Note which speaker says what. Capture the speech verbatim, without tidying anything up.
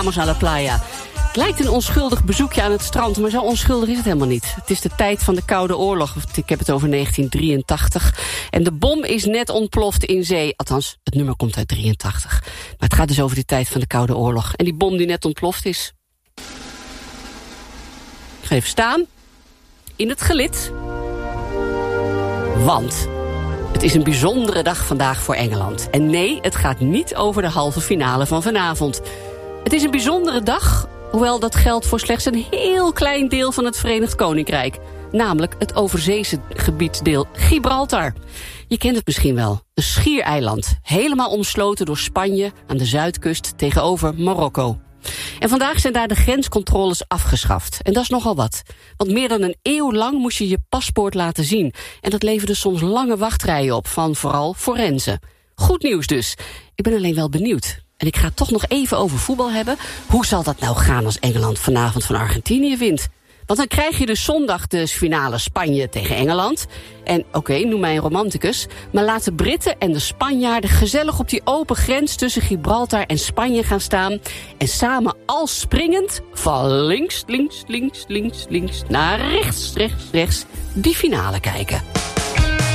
Speaker 1: Vamos a la playa. Het lijkt een onschuldig bezoekje aan het strand, maar zo onschuldig is het helemaal niet. Het is de tijd van de Koude Oorlog. Ik heb het over negentien drieëntachtig. En de bom is net ontploft in zee. Althans, het nummer komt uit drieëntachtig. Maar het gaat dus over die tijd van de Koude Oorlog. En die bom die net ontploft is. Ik ga even staan. In het gelid. Want het is een bijzondere dag vandaag voor Engeland. En nee, het gaat niet over de halve finale van vanavond. Het is een bijzondere dag, hoewel dat geldt voor slechts een heel klein deel van het Verenigd Koninkrijk. Namelijk het overzeese gebiedsdeel Gibraltar. Je kent het misschien wel, een schiereiland. Helemaal omsloten door Spanje aan de zuidkust tegenover Marokko. En vandaag zijn daar de grenscontroles afgeschaft. En dat is nogal wat. Want meer dan een eeuw lang moest je je paspoort laten zien. En dat leverde soms lange wachtrijen op, van vooral forensen. Goed nieuws dus. Ik ben alleen wel benieuwd. En ik ga het toch nog even over voetbal hebben. Hoe zal dat nou gaan als Engeland vanavond van Argentinië wint? Want dan krijg je dus zondag de finale Spanje tegen Engeland. En oké, okay, noem mij een romanticus. Maar laat de Britten en de Spanjaarden gezellig op die open grens tussen Gibraltar en Spanje gaan staan. En samen al springend van links, links, links, links, links naar rechts, rechts, rechts die finale kijken.